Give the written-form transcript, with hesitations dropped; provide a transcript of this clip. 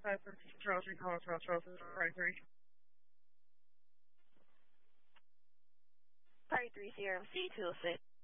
Charles, you calling Charles, Party 3. Party 3 CRMC 206.